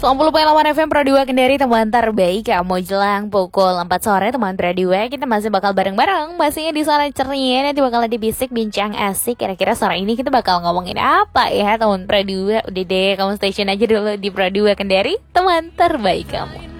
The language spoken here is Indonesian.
90,8 FM Pro 2 Kendari, teman terbaik kamu jelang pukul 4 sore. Teman Pro 2, kita masih bakal bareng-bareng. Pastinya di sana ceria, nanti bakal ada bisik bincang asik. Kira-kira sore ini kita bakal ngomongin apa ya teman Pro 2? Udah deh, kamu station aja dulu di Pro 2 Kendari, teman terbaik kamu.